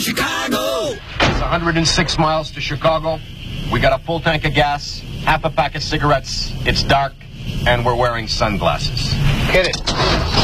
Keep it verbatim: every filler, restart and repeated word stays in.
Chicago. It's one hundred six miles to Chicago. We got a full tank of gas, half a pack of cigarettes. It's dark, and we're wearing sunglasses. Hit it.